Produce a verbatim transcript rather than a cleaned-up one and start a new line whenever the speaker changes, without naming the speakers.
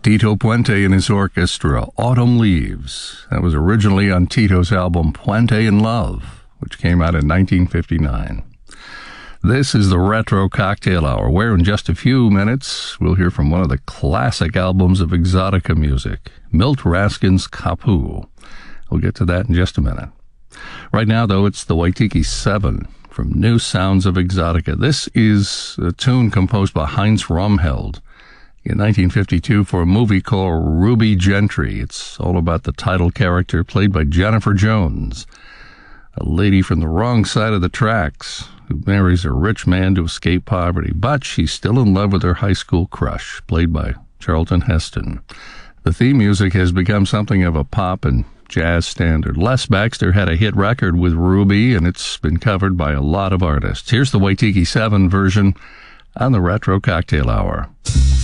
Tito Puente and his orchestra, Autumn Leaves. That was originally on Tito's album Puente in Love, which came out in nineteen fifty-nine. This is the Retro Cocktail Hour, where in just a few minutes we'll hear from one of the classic albums of exotica music, Milt Raskin's Kapu. We'll get to that in just a minute. Right now, though, it's the Waitiki seven from New Sounds of Exotica. This is a tune composed by Heinz Rumheld in nineteen fifty-two for a movie called Ruby Gentry. It's all about the title character played by Jennifer Jones, a lady from the wrong side of the tracks who marries a rich man to escape poverty, but she's still in love with her high school crush, played by Charlton Heston. The theme music has become something of a pop and jazz standard. Les Baxter had a hit record with Ruby, and it's been covered by a lot of artists. Here's the Waitiki seven version on the Retro Cocktail Hour.